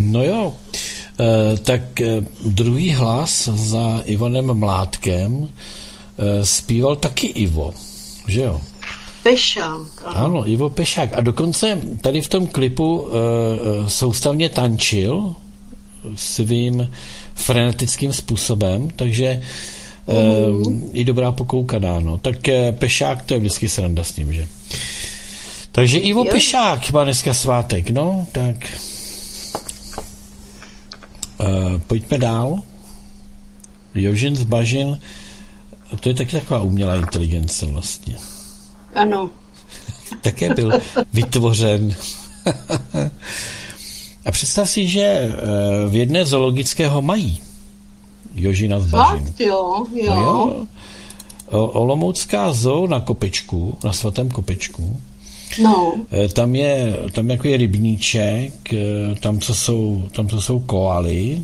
No jo, tak druhý hlas za Ivanem Mládkem zpíval taky Ivo, že jo? Pešák. Ano, Ivo Pešák. A dokonce tady v tom klipu soustavně tančil svým frenetickým způsobem, takže i dobrá pokoukaná, no. Tak Pešák, to je vždycky sranda s ním, že? Takže Ivo Pešák má dneska svátek, no, tak pojďme dál. Jožin z Bažin, to je taky taková umělá inteligence vlastně. Ano. Také byl vytvořen. A představ si, že v jedné zoologického mají Jožina z Bažin. Fakt, jo. No jo. Olomoucká zoo na Kopečku, na Svatém Kopečku. No. Tam jako je rybníček, tam, co jsou koaly.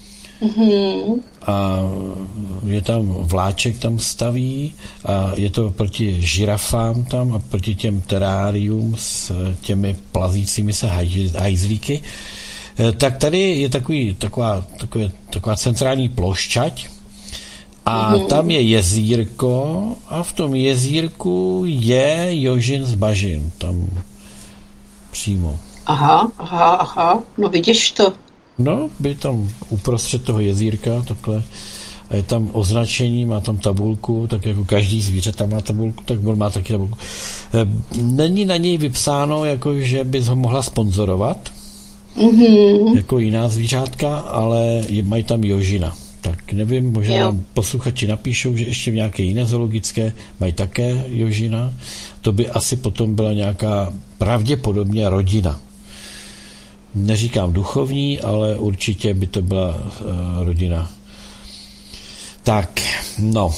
A je tam vláček, tam staví a je to proti žirafám tam a proti těm terárium s těmi plazícími se hajzlíky. Tak tady je taková centrální plošťať a tam je jezírko a v tom jezírku je Jožin z Bažin, tam přímo. Aha, no vidíš to. No, by tam uprostřed toho jezírka, takhle, a je tam označení, má tam tabulku, tak jako každý zvíře tam má tabulku, tak on má taky tabulku. Není na něj vypsáno, jako že bys ho mohla sponzorovat, jako jiná zvířátka, ale mají tam Jožina. Tak nevím, možná nám posluchači napíšou, že ještě v nějaké jiné zoologické mají také Jožina. To by asi potom byla nějaká pravděpodobně rodina. Neříkám duchovní, ale určitě by to byla rodina. Tak, no.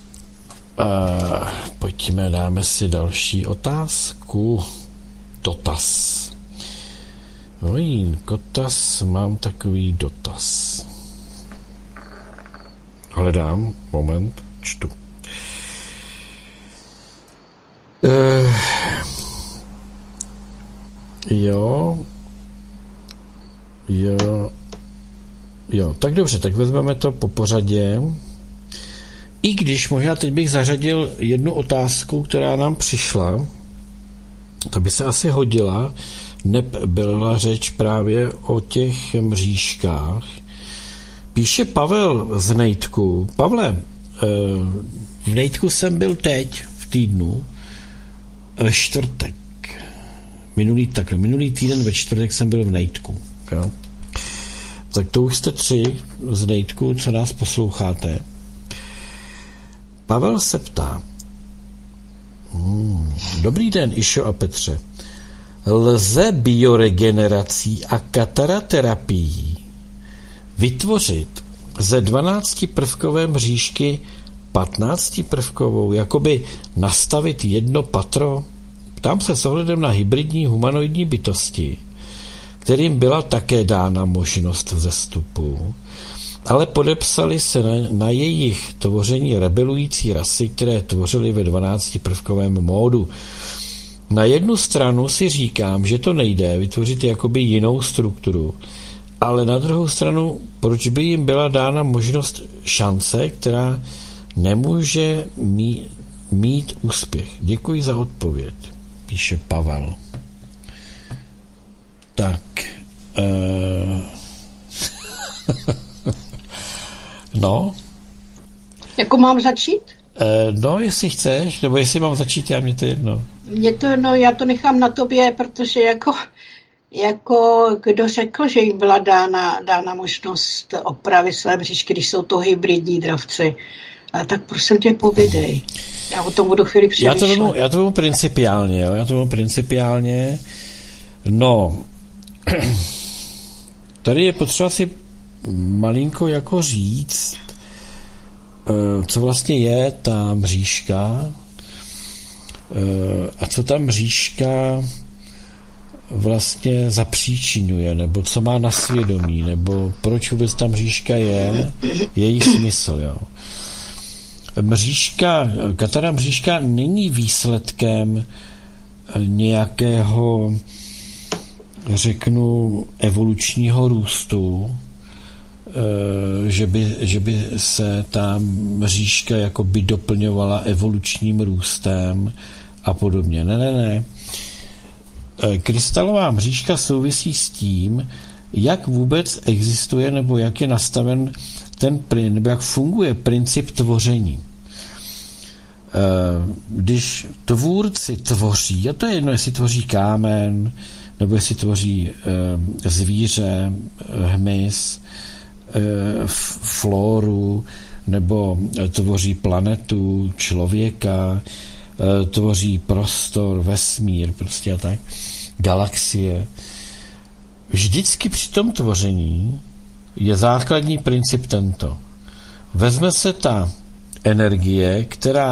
Pojďme, dáme si další otázku. Dotaz. Kotas, mám takový dotaz. Hledám, moment, čtu. Jo, tak dobře, tak vezmeme to po pořadě. I když možná teď bych zařadil jednu otázku, která nám přišla, to by se asi hodila, byla řeč právě o těch mřížkách. Píše Pavel z Nejtku. Pavle, v Nejtku jsem byl teď v týdnu, ve čtvrtek. Minulý týden ve čtvrtek jsem byl v Nejtku. Jo? Tak to už jste 3 z Nejtku, co nás posloucháte. Pavel se ptá. Dobrý den, Išo a Petře. Lze bioregenerací a kataraterapií vytvořit ze 12prvkové mřížky 15prvkovou, jakoby nastavit jedno patro? Ptám se s ohledem na hybridní humanoidní bytosti, kterým byla také dána možnost vzestupu, ale podepsali se na jejich tvoření rebelující rasy, které tvořily ve 12prvkovém módu. Na jednu stranu si říkám, že to nejde vytvořit jakoby jinou strukturu, ale na druhou stranu, proč by jim byla dána možnost šance, která nemůže mít úspěch? Děkuji za odpověď, píše Pavel. Tak. No. Jako mám začít? No, jestli chceš, nebo jestli mám začít, mě to jedno. Já to nechám na tobě, protože jako kdo řekl, že jim byla dána možnost opravy své bříšky, když jsou to hybridní dravci. Tak prosím tě, povídej. Já o tom budu chvíli přemýšlet. Já to vemu principiálně, jo? No, tady je potřeba si malinko jako říct, co vlastně je ta mřížka a co ta mřížka vlastně zapříčinuje, nebo co má na svědomí, nebo proč vůbec ta mřížka je, její smysl. Jo. Katara mřížka není výsledkem nějakého řeknu, evolučního růstu, že by se ta mřížka jakoby doplňovala evolučním růstem a podobně. Ne. Krystalová mřížka souvisí s tím, jak vůbec existuje nebo jak je nastaven nebo jak funguje princip tvoření. Když tvůrci tvoří, a to je jedno, jestli tvoří kámen, nebo jestli tvoří zvíře, hmyz, flóru, nebo tvoří planetu, člověka, tvoří prostor, vesmír, prostě a tak, galaxie. Vždycky při tom tvoření je základní princip tento. Vezme se ta energie,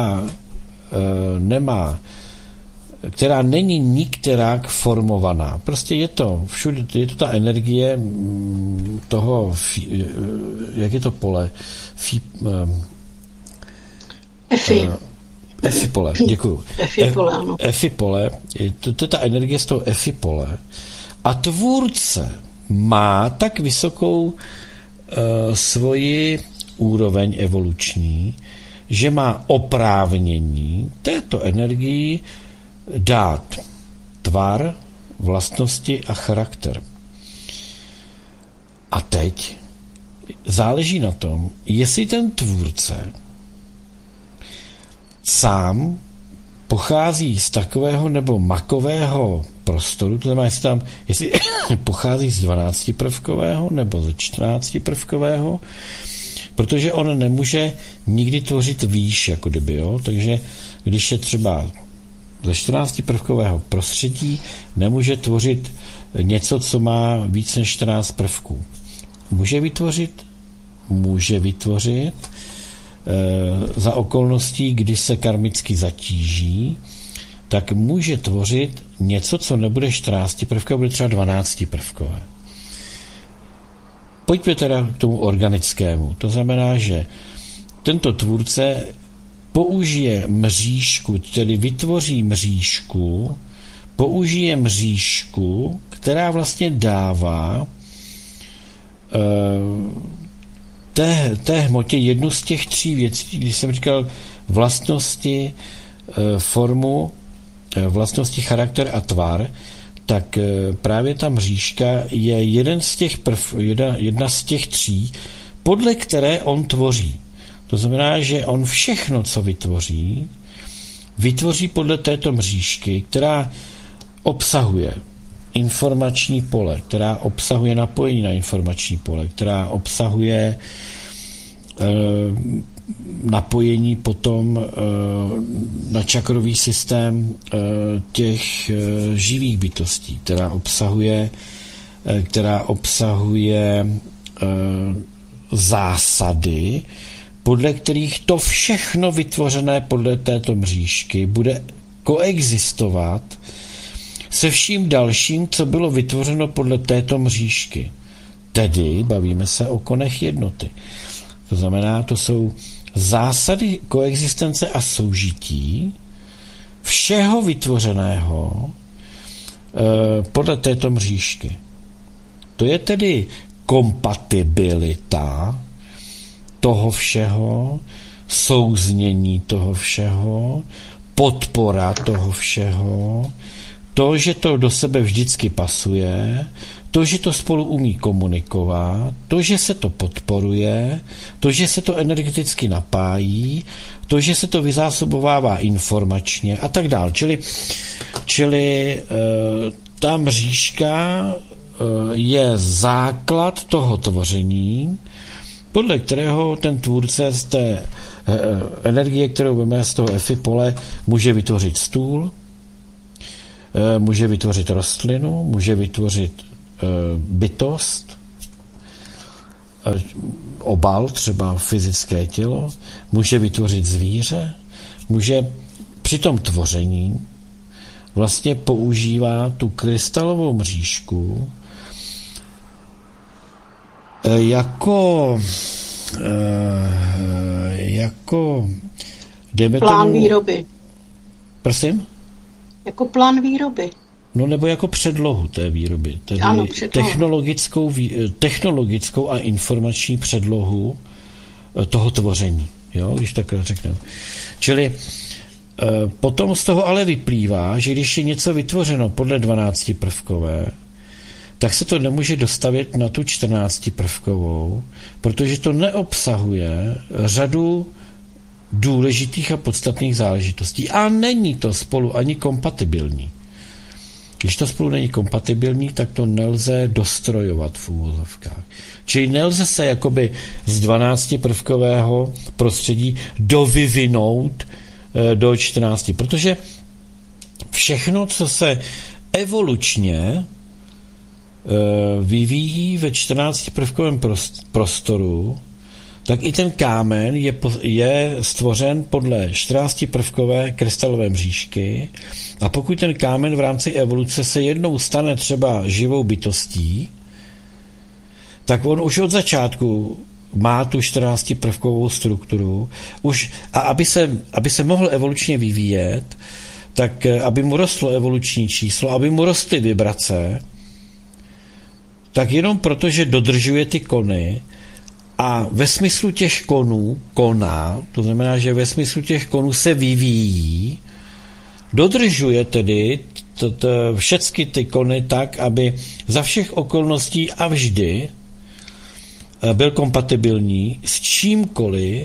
která není nikterak formovaná. Prostě je to všude, je to ta energie toho, jak je to pole? Efipole, děkuju. Efipole, to je ta energie z toho efipole. A tvůrce má tak vysokou svoji úroveň evoluční, že má oprávnění této energii dát tvar, vlastnosti a charakter. A teď záleží na tom, jestli ten tvůrce sám pochází z takového nebo makového prostoru, to znamená, jestli pochází z 12prvkového nebo ze 14prvkového, protože on nemůže nikdy tvořit výš, jako kdyby, jo? Takže když je třeba ze 14prvkového prostředí, nemůže tvořit něco, co má víc než 14 prvků. Může vytvořit za okolností, kdy se karmicky zatíží, tak může tvořit něco, co nebude 14 prvkové, bude třeba 12 prvkové. Pojďme teda k tomu organickému. To znamená, že tento tvůrce použije mřížku, tedy vytvoří mřížku, použije mřížku, která vlastně dává té hmotě jednu z těch tří věcí, když jsem říkal vlastnosti, formu, vlastnosti, charakter a tvar, tak právě ta mřížka je jedna z těch tří, podle které on tvoří. To znamená, že on všechno, co vytvoří podle této mřížky, která obsahuje informační pole, která obsahuje napojení na informační pole, která obsahuje napojení potom na čakrový systém těch živých bytostí, která obsahuje zásady, podle kterých to všechno vytvořené podle této mřížky bude koexistovat se vším dalším, co bylo vytvořeno podle této mřížky. Tedy bavíme se o konech jednoty. To znamená, to jsou zásady koexistence a soužití všeho vytvořeného podle této mřížky. To je tedy kompatibilita toho všeho, souznění toho všeho, podpora toho všeho, to, že to do sebe vždycky pasuje, to, že to spolu umí komunikovat, to, že se to podporuje, to, že se to energeticky napájí, to, že se to vyzásobovává informačně a tak dále. Čili ta mřížka je základ toho tvoření, podle kterého ten tvůrce z té energie, kterou veme z toho efipole, může vytvořit stůl, může vytvořit rostlinu, může vytvořit bytost, obal, třeba fyzické tělo, může vytvořit zvíře, může při tom tvoření vlastně používá tu krystalovou mřížku jako plán výroby. Prosím? Jako plán výroby. No nebo jako předlohu té výroby, tedy Ano, předlohu. technologickou a informační předlohu toho tvoření, jo, když takhle řekneme. Čili potom z toho ale vyplývá, že když je něco vytvořeno podle 12 prvkové, tak se to nemůže dostavět na tu 14 prvkovou, protože to neobsahuje řadu důležitých a podstatných záležitostí a není to spolu ani kompatibilní. Když to spolu není kompatibilní, tak to nelze dostrojovat v úvozovkách. Čili nelze se jakoby z 12 prvkového prostředí dovyvinout do 14, protože všechno, co se evolučně vyvíjí ve 14 prvkovém prostoru, tak i ten kámen je stvořen podle 14 prvkové krystalové mřížky a pokud ten kámen v rámci evoluce se jednou stane třeba živou bytostí, tak on už od začátku má tu 14 prvkovou strukturu a aby se mohl evolučně vyvíjet, tak aby mu rostlo evoluční číslo, aby mu rostly vibrace, tak jenom proto, že dodržuje ty kony a ve smyslu těch konů koná, to znamená, že ve smyslu těch konů se vyvíjí, dodržuje tedy všechny ty kony tak, aby za všech okolností a vždy byl kompatibilní s čímkoliv,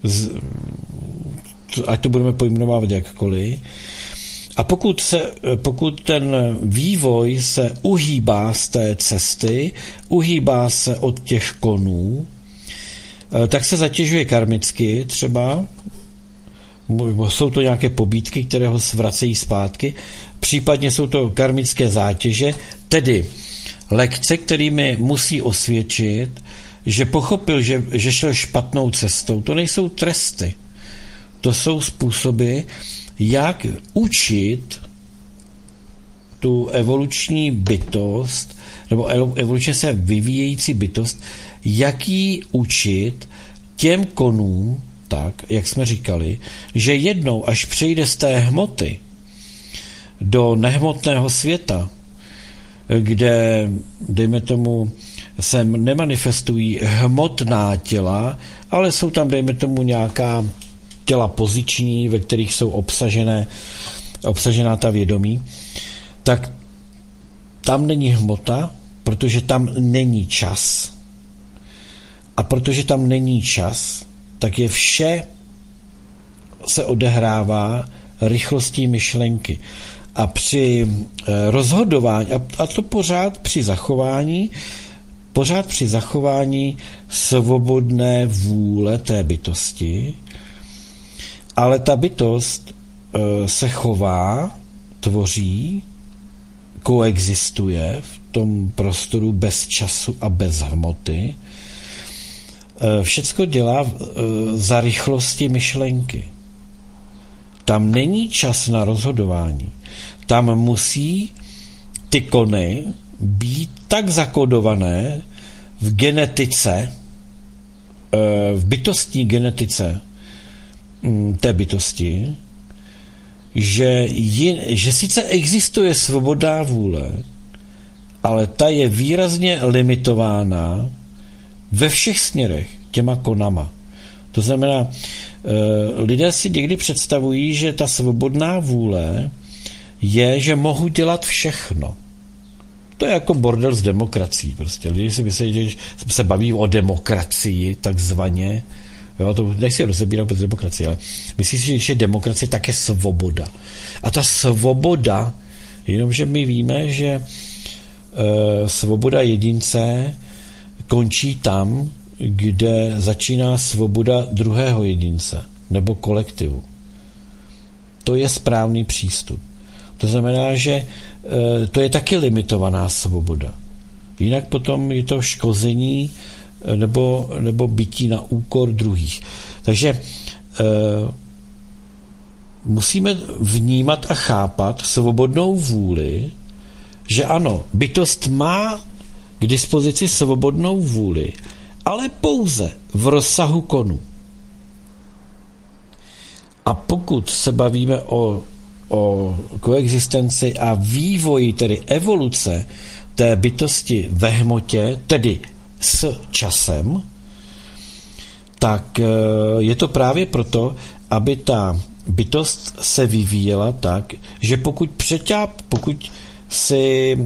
ať to budeme pojmenovávat jakkoliv, a pokud ten vývoj se uhýbá z té cesty, uhýbá se od těch konů, tak se zatěžuje karmicky třeba, jsou to nějaké pobídky, které ho svracejí zpátky, případně jsou to karmické zátěže, tedy lekce, kterými musí osvědčit, že pochopil, že šel špatnou cestou. To nejsou tresty, to jsou způsoby, jak učit tu evoluční bytost, nebo evolučně se vyvíjející bytost, jak ji učit těm konům, tak, jak jsme říkali, že jednou, až přejde z té hmoty do nehmotného světa, kde, dejme tomu, se nemanifestují hmotná těla, ale jsou tam, dejme tomu, nějaká těla poziční, ve kterých jsou obsažená ta vědomí, tak tam není hmota, protože tam není čas. A protože tam není čas, tak je vše se odehrává rychlostí myšlenky. A při rozhodování, a to pořád při zachování svobodné vůle té bytosti, ale ta bytost se chová, tvoří, koexistuje v tom prostoru bez času a bez hmoty. Všecko dělá za rychlosti myšlenky. Tam není čas na rozhodování. Tam musí ty kony být tak zakodované v genetice, v bytostní genetice té bytosti, že sice existuje svobodná vůle, ale ta je výrazně limitována ve všech směrech těma konama. To znamená, lidé si někdy představují, že ta svobodná vůle je, že mohu dělat všechno. To je jako bordel s demokracií. Prostě lidi si myslí, že se baví o demokracii, takzvaně. Jo, to nechci rozebírat bez demokracie, ale myslím si, že když je demokracie, tak je svoboda. A ta svoboda, jenomže my víme, že svoboda jedince končí tam, kde začíná svoboda druhého jedince nebo kolektivu. To je správný přístup. To znamená, že to je taky limitovaná svoboda. Jinak potom je to škození nebo bytí na úkor druhých. Takže musíme vnímat a chápat svobodnou vůli, že ano, bytost má k dispozici svobodnou vůli, ale pouze v rozsahu konu. A pokud se bavíme o o koexistenci a vývoji, tedy evoluce té bytosti ve hmotě, tedy s časem, tak je to právě proto, aby ta bytost se vyvíjela tak, že pokud si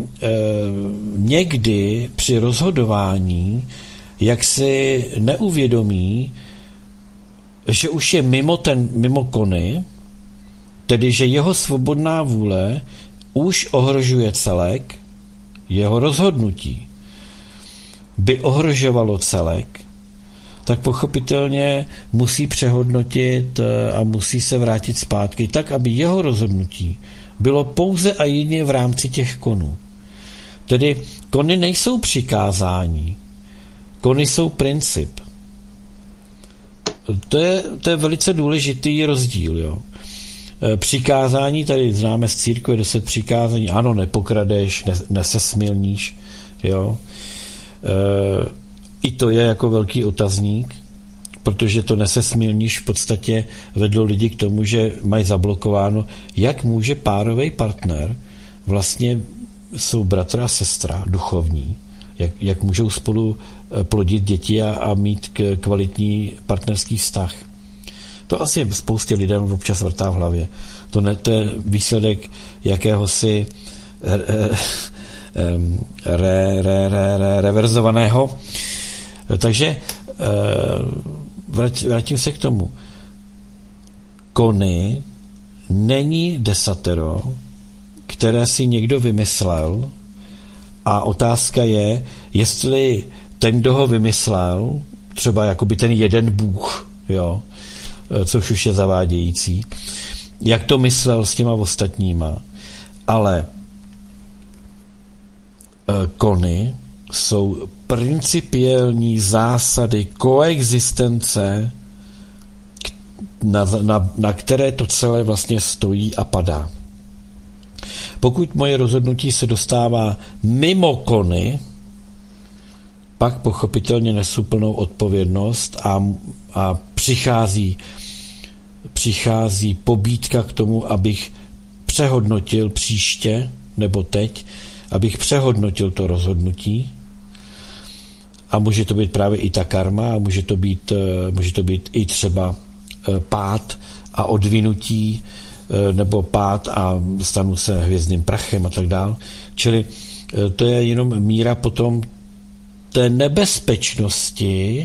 někdy při rozhodování jak si neuvědomí, že už je mimo kony, tedy že jeho svobodná vůle už ohrožuje celek, jeho rozhodnutí by ohrožovalo celek, tak pochopitelně musí přehodnotit a musí se vrátit zpátky tak, aby jeho rozhodnutí bylo pouze a jedině v rámci těch konů. Tedy kony nejsou přikázání, kony jsou princip. To je velice důležitý rozdíl. Jo. Přikázání, tady známe z církve 10 přikázání, ano, nepokradeš, nesesmilníš, jo. I to je jako velký otazník, protože to nesesmilníš v podstatě vedlo lidi k tomu, že mají zablokováno, jak může párový partner, vlastně jsou bratr a sestra duchovní, jak můžou spolu plodit děti a mít kvalitní partnerský vztah. To asi spoustě lidem občas vrtá v hlavě. To je výsledek jakéhosi reverzovaného. Takže vrátím se k tomu. Kony není desatero, které si někdo vymyslel, a otázka je, jestli ten, kdo ho vymyslel, třeba jakoby ten jeden bůh, jo, což už je zavádějící, jak to myslel s těma ostatníma. Ale kony jsou principiální zásady koexistence, na které to celé vlastně stojí a padá. Pokud moje rozhodnutí se dostává mimo kony, pak pochopitelně nesu plnou odpovědnost a přichází pobídka k tomu, abych přehodnotil příště, nebo teď, abych přehodnotil to rozhodnutí. A může to být právě i ta karma, a může to být i třeba pád a odvinutí, nebo pád a stanu se hvězdným prachem a tak dále. Čili to je jenom míra potom té nebezpečnosti,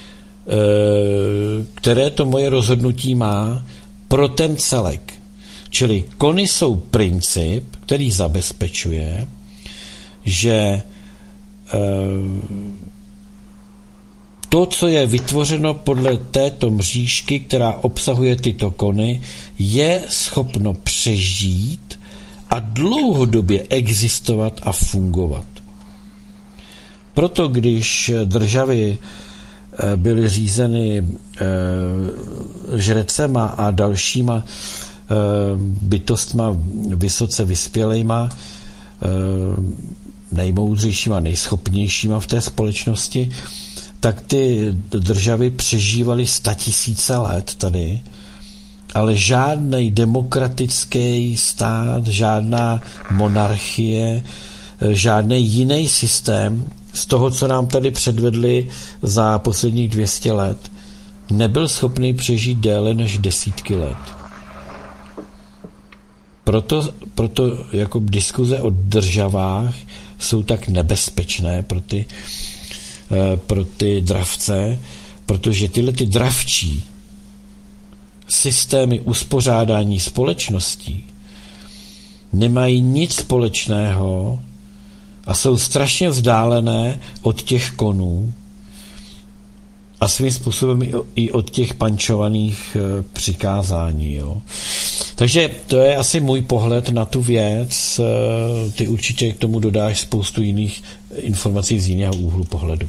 které to moje rozhodnutí má pro ten celek. Čili kony jsou princip, který zabezpečuje, že to, co je vytvořeno podle této mřížky, která obsahuje tyto kony, je schopno přežít a dlouhodobě existovat a fungovat. Proto když državy byly řízeny žrecema a dalšíma bytostma vysoce vyspělejma, nejmoudřejšíma, nejschopnějšíma v té společnosti, tak ty državy přežívaly 100 000 let tady, ale žádný demokratický stát, žádná monarchie, žádný jiný systém z toho, co nám tady předvedli za posledních 200 let, nebyl schopný přežít déle než desítky let. Proto jako diskuze o državách jsou tak nebezpečné pro ty dravce, protože tyhle ty dravčí systémy uspořádání společností nemají nic společného a jsou strašně vzdálené od těch konů a svým způsobem i od těch pančovaných přikázání. Jo. Takže to je asi můj pohled na tu věc. Ty určitě k tomu dodáš spoustu jiných informací z jiného úhlu pohledu.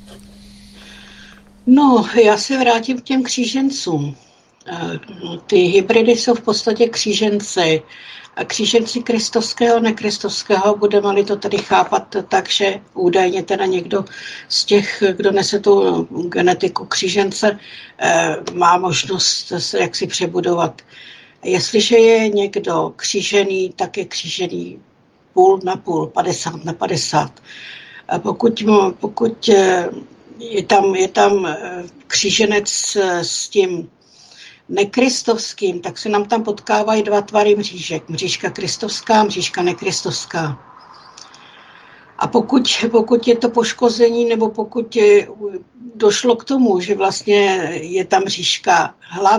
No, já se vrátím k těm křížencům. Ty hybridy jsou v podstatě kříženci. A kříženci kristovského, nekristovského, budeme-li to tedy chápat tak, že údajně teda někdo z těch, kdo nese tu genetiku křížence, má možnost se jaksi přebudovat. Jestliže je někdo křížený, tak je křížený půl na půl, 50 na 50. A pokud je tam kříženec s tím nekristovským, tak se nám tam potkávají dva tvary mřížek. Mřížka kristovská, mřížka nekristovská. A pokud je to poškození, nebo pokud došlo k tomu, že vlastně je tam mřížka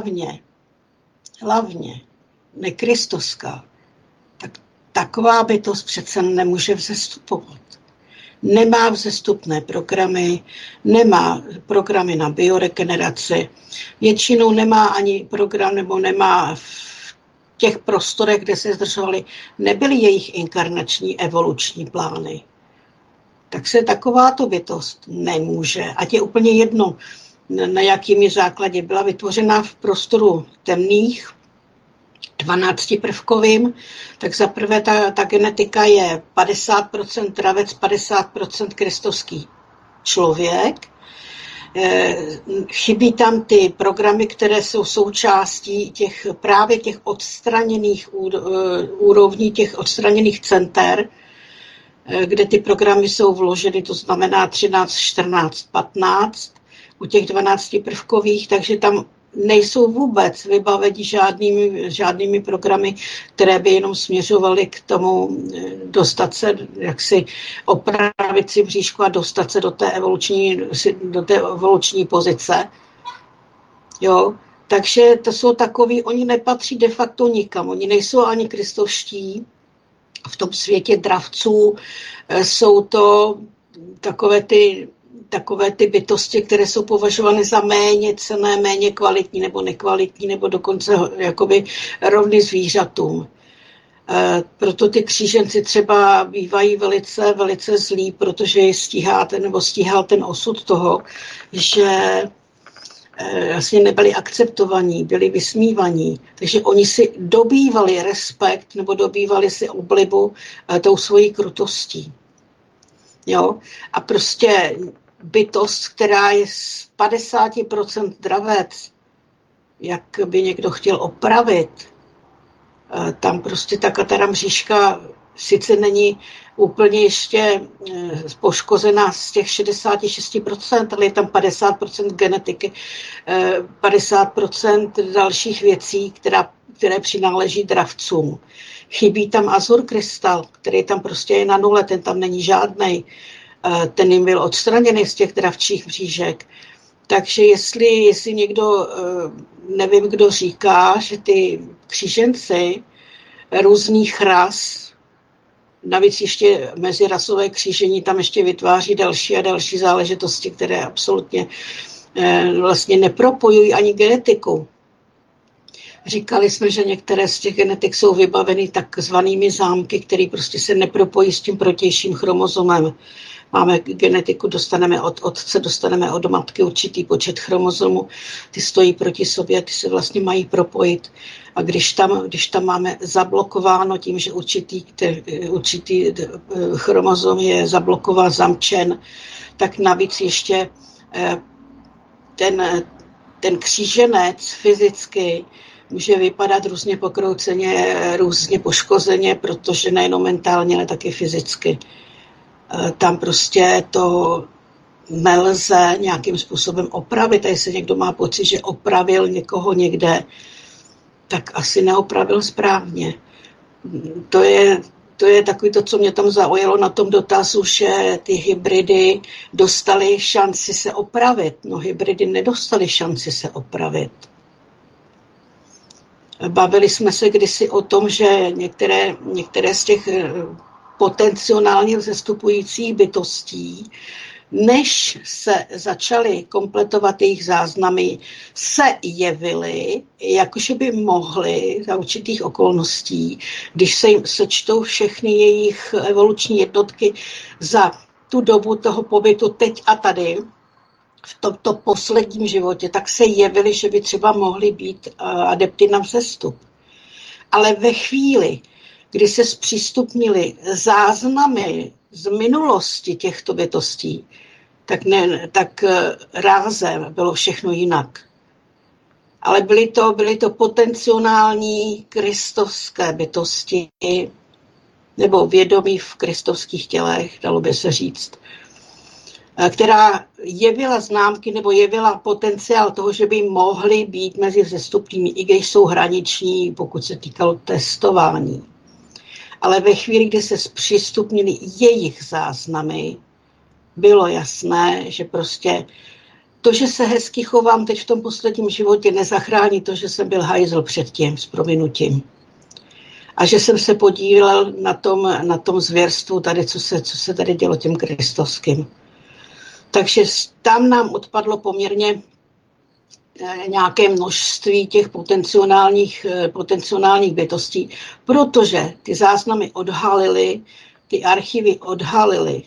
hlavně nekristovská, tak taková bytost přece nemůže vzestupovat. Nemá vzestupné programy, nemá programy na bioregeneraci, většinou nemá ani program, nebo nemá v těch prostorech, kde se zdržovali, nebyly jejich inkarnační evoluční plány. Tak se takováto bytost nemůže, ať je úplně jedno, na jakým základě byla vytvořena v prostoru temných, 12prvkovým, tak zaprvé ta genetika je 50% dravec, 50% kristovský člověk. Chybí tam ty programy, které jsou součástí právě těch odstraněných úrovní, těch odstraněných center, kde ty programy jsou vloženy, to znamená 13, 14, 15 u těch 12prvkových, takže tam nejsou vůbec vybaveni žádnými programy, které by jenom směřovaly k tomu dostat se, jaksi opravit si bříšku a dostat se do té evoluční pozice. Jo? Takže to jsou takový, oni nepatří de facto nikam, oni nejsou ani kristovští. V tom světě dravců jsou to takové ty bytosti, které jsou považovány za méně cenné, méně kvalitní nebo nekvalitní, nebo dokonce jakoby rovny zvířatům. Proto ty kříženci třeba bývají velice, velice zlí, protože je stíhal ten osud toho, že vlastně nebyli akceptovaní, byli vysmívaní. Takže oni si dobývali respekt nebo dobývali si oblibu tou svojí krutostí. Jo? A prostě bytost, která je z 50% dravec, jak by někdo chtěl opravit, tam prostě ta kataramřížka sice není úplně ještě poškozená z těch 66%, ale je tam 50% genetiky, 50% dalších věcí, které přináleží dravcům. Chybí tam azur krystal, který tam prostě je na nule, ten tam není žádnej. Ten jim byl odstraněný z těch dravčích mřížek. Takže jestli někdo, nevím, kdo říká, že ty kříženci různých ras, navíc ještě mezirasové křížení tam ještě vytváří další a další záležitosti, které absolutně vlastně nepropojují ani genetiku. Říkali jsme, že některé z těch genetik jsou vybaveny takzvanými zámky, které prostě se nepropojí s tím protějším chromozomem. Máme genetiku, dostaneme od otce, dostaneme od matky určitý počet chromozomů, ty stojí proti sobě, ty se vlastně mají propojit. A když tam máme zablokováno tím, že určitý chromozom je zablokován, zamčen, tak navíc ještě ten kříženec fyzicky může vypadat různě pokrouceně, různě poškozeně, protože nejenom mentálně, ale taky fyzicky. Tam prostě to nelze nějakým způsobem opravit. A jestli někdo má pocit, že opravil někoho někde, tak asi neopravil správně. To je takový to, co mě tam zaujalo na tom dotazu, že ty hybridy dostaly šanci se opravit. No, hybridy nedostaly šanci se opravit. Bavili jsme se kdysi o tom, že některé z těch potenciálně vzestupujících bytostí, než se začaly kompletovat jejich záznamy, se jevily, jakože by mohly za určitých okolností, když se jim sečtou všechny jejich evoluční jednotky za tu dobu toho pobytu teď a tady, v tomto posledním životě, tak se jevily, že by třeba mohly být adepty na vzestup. Ale ve chvíli, kdy se zpřístupnily záznamy z minulosti těchto bytostí, tak rázem bylo všechno jinak. ale byly to potenciální kristovské bytosti, nebo vědomí v kristovských tělech, dalo by se říct, která jevila známky nebo jevila potenciál toho, že by mohly být mezi vzestupnými, i když jsou hraniční, pokud se týkalo testování. Ale ve chvíli, kdy se zpřístupnili jejich záznamy, bylo jasné, že prostě to, že se hezky chovám teď v tom posledním životě, nezachrání to, že jsem byl hajzl předtím, s prominutím. A že jsem se podílel na tom zvěrstvu tady, co se tady dělo těm kristovským. Takže tam nám odpadlo poměrně nějaké množství těch potenciálních bytostí, protože ty záznamy odhalily, ty archivy odhalily,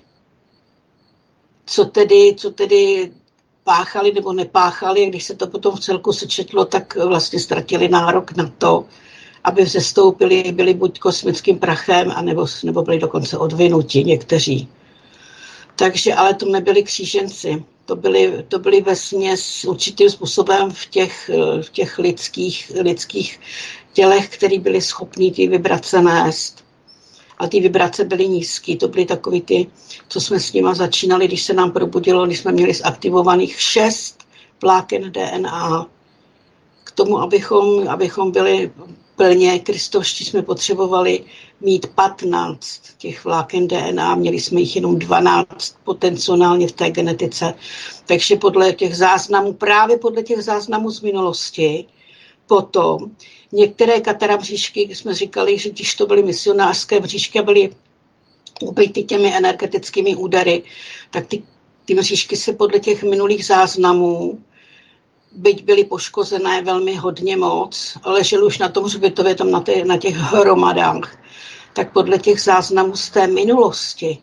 co tedy páchali nebo nepáchali, a když se to potom v celku sečetlo, tak vlastně ztratili nárok na to, aby vzestoupili, byli buď kosmickým prachem, nebo byli dokonce odvinuti někteří. Takže, ale to nebyli kříženci. To byly vesměs určitým způsobem v těch lidských tělech, který byli schopní ty vibrace nést. A ty vibrace byly nízké. To byly takový ty, co jsme s nima začínali, když se nám probudilo, když jsme měli zaktivovaných 6 vláken DNA. K tomu, abychom byli plně kristovští, jsme potřebovali mít 15 těch vláken DNA, měli jsme jich jenom 12 potenciálně v té genetice. Takže právě podle těch záznamů z minulosti, potom některé katara mřížky, jsme říkali, že když to byly misionářské mřížky a byly ubyty těmi energetickými údery, tak ty mřížky se podle těch minulých záznamů, byť byly poškozené velmi hodně moc, ležely už na tom hřbitově, tam na těch hromadách, tak podle těch záznamů z té minulosti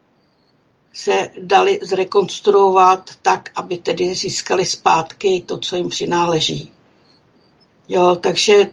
se dali zrekonstruovat tak, aby tedy získali zpátky to, co jim přináleží. Jo, takže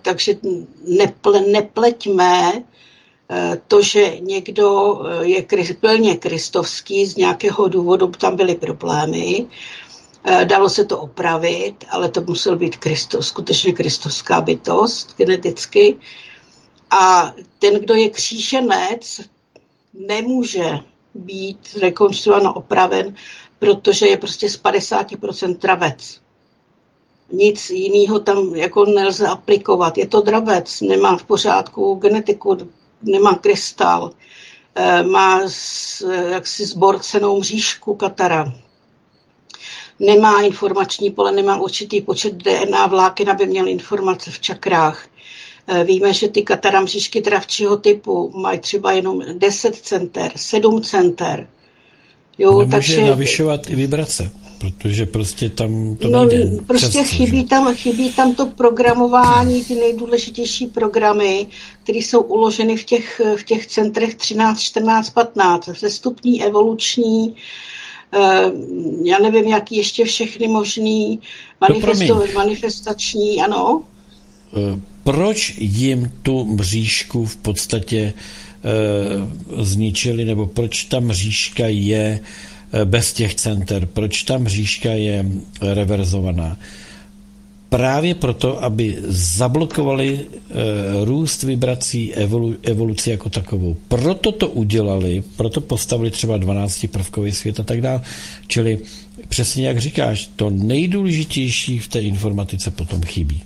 nepleťme to, že někdo je plně kristovský, z nějakého důvodu tam byly problémy, dalo se to opravit, ale to musel být skutečně kristovská bytost geneticky. A ten, kdo je kříženec, nemůže být rekonstruován, opraven, protože je prostě z 50% dravec. Nic jiného tam jako nelze aplikovat. Je to dravec, nemá v pořádku genetiku, nemá krystal, má jaksi zborcenou mřížku katara. Nemá informační pole, nemá určitý počet DNA vláken, aby měl informace v čakrách. Víme, že ty katara mřížky dravčího typu mají třeba jenom 10 center, 7 center. Jo, nemůže takže navyšovat i vibrace, protože prostě tam to nejde. Prostě chybí tam to programování, ty nejdůležitější programy, které jsou uloženy v těch centrech 13, 14, 15, vzestupní, evoluční, já nevím, jaký ještě všechny možný, manifestační, ano. Proč jim tu mřížku v podstatě zničili, nebo proč ta mřížka je bez těch center, proč ta mřížka je reverzovaná? Právě proto, aby zablokovali růst vibrací, evoluci jako takovou. Proto to udělali, proto postavili třeba 12prvkový svět a tak dále. Čili přesně jak říkáš, to nejdůležitější v té informatice potom chybí.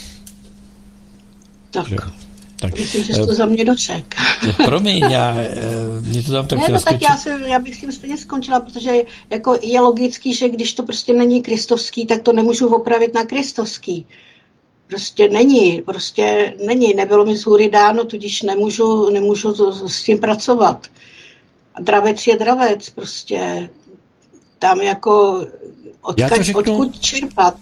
Tak. Myslím, že jsi to za mě doček. Promiň, mě to tam tak ne, tak já bych s tím stejně skončila, protože jako je logický, že když to prostě není kristovský, tak to nemůžu opravit na kristovský. Prostě není, nebylo mi z hůry dáno, tudíž nemůžu s tím pracovat. A dravec je dravec, prostě tam jako odkud čerpat.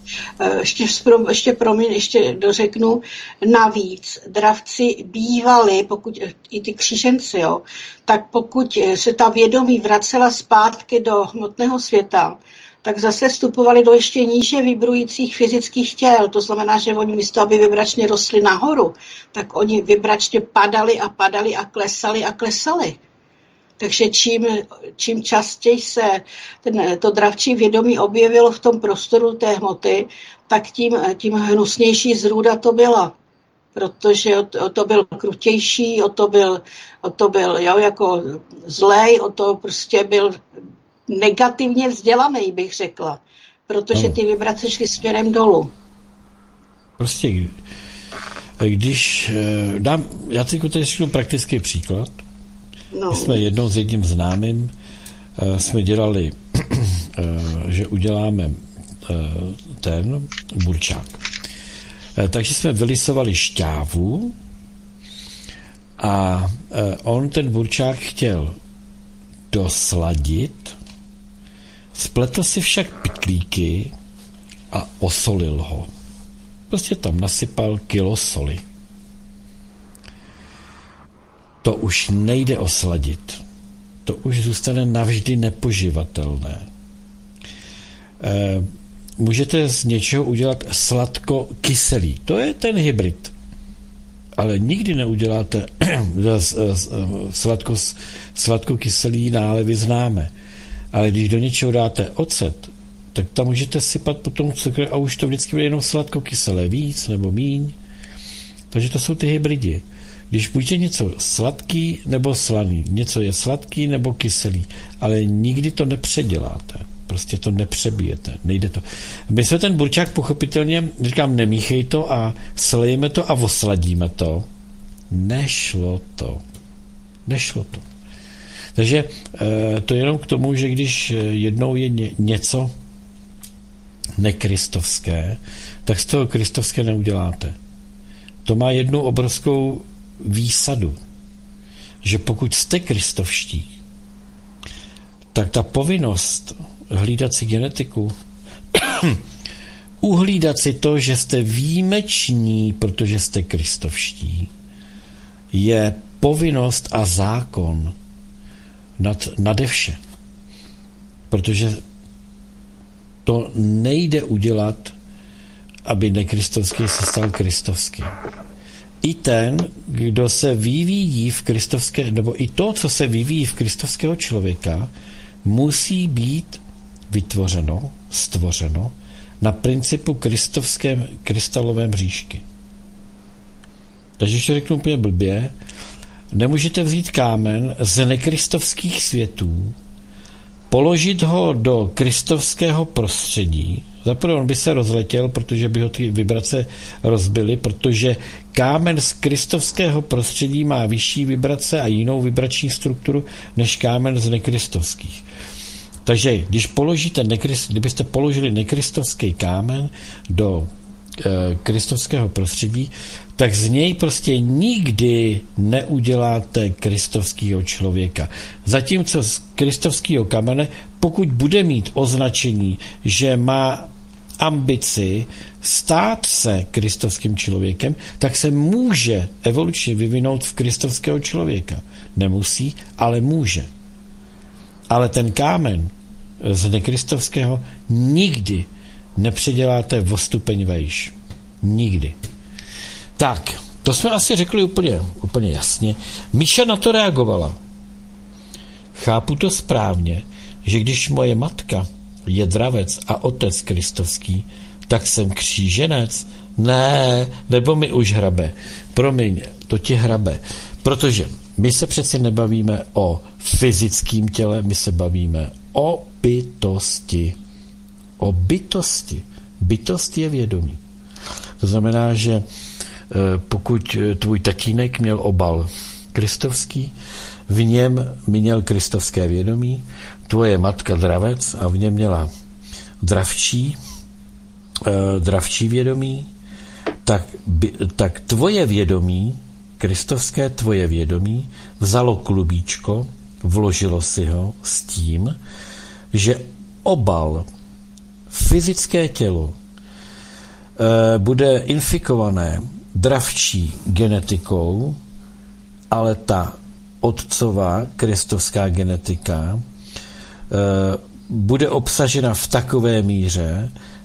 Ještě dořeknu, navíc dravci bývali, pokud i ty kříženci, jo, tak pokud se ta vědomí vracela zpátky do hmotného světa, tak zase vstupovali do ještě níže vibrujících fyzických těl. To znamená, že oni místo, aby vibračně rostli nahoru, tak oni vibračně padali a klesali. Takže čím častěji se to dravčí vědomí objevilo v tom prostoru té hmoty, tak tím hnusnější zrůda to byla. Protože o to byl krutější, o to byl jako zlej, o to prostě byl negativně vzdělaný, bych řekla. Protože ty vibrace šly směrem dolů. Prostě, když já teď tady řeknu praktický příklad. My jsme jednou s jedním známým jsme dělali, že uděláme ten burčák. Takže jsme vylisovali šťávu a on ten burčák chtěl dosladit, spletl si však pytlíky a osolil ho. Prostě tam nasypal kilo soli. To už nejde osladit. To už zůstane navždy nepoživatelné. Můžete z něčeho udělat sladko-kyselý. To je ten hybrid. Ale nikdy neuděláte sladko-kyselý nálevy známe. Ale když do něčeho dáte ocet, tak tam můžete sypat potom cukr a už to vždycky bude jenom sladko-kyselé, víc nebo míň. Takže to jsou ty hybridy. Když buďte něco sladký nebo slaný, něco je sladký nebo kyselý, ale nikdy to nepředěláte. Prostě to nepřebijete, nejde to. My jsme ten burčák pochopitelně, říkám, nemíchej to a slejeme to a osladíme to. Nešlo to. Takže to je jenom k tomu, že když jednou je něco nekristovské, tak z toho kristovské neuděláte. To má jednu obrovskou výsadu, že pokud jste kristovští, tak ta povinnost hlídat si genetiku, uhlídat si to, že jste výjimeční, protože jste kristovští, je povinnost a zákon nade vše. Protože to nejde udělat, aby nekristovský se stal kristovský. I ten, kdo se vyvíjí v kristovské, nebo i to, co se vyvíjí v kristovského člověka, musí být vytvořeno, stvořeno na principu kristovském krystalovém říšky. Takže když to řeknu úplně blbě, nemůžete vzít kámen z nekristovských světů, položit ho do kristovského prostředí. Zaprvé on by se rozletěl, protože by ho ty vibrace rozbily, protože kámen z kristovského prostředí má vyšší vibrace a jinou vibrační strukturu než kámen z nekristovských. Takže kdybyste položili nekristovský kámen do kristovského prostředí, tak z něj prostě nikdy neuděláte kristovského člověka. Zatímco z kristovského kamene, pokud bude mít označení, že má ambici stát se kristovským člověkem, tak se může evolučně vyvinout v kristovského člověka. Nemusí, ale může. Ale ten kámen z nekristovského nikdy nepředěláte o stupeň vejš. Nikdy. Tak, to jsme asi řekli úplně jasně. Míša na to reagovala. Chápu to správně, že když moje matka je dravec a otec kristovský, tak jsem kříženec? Ne, nebo mi už hrabe. Promiň, to ti hrabe. Protože my se přeci nebavíme o fyzickém těle, my se bavíme o bytosti. O bytosti. Bytost je vědomí. To znamená, že pokud tvůj tatínek měl obal kristovský, v něm měl kristovské vědomí, tvoje matka dravec a v něm měla dravčí vědomí, tak tvoje vědomí, kristovské tvoje vědomí, vzalo klubíčko, vložilo si ho s tím, že obal, fyzické tělo, bude infikované dravčí genetikou, ale ta otcová kristovská genetika bude obsažena v takové míře,